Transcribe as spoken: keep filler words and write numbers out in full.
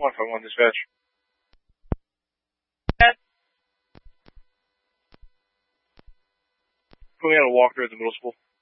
one five one dispatch. Put me on a walkthrough at the middle school.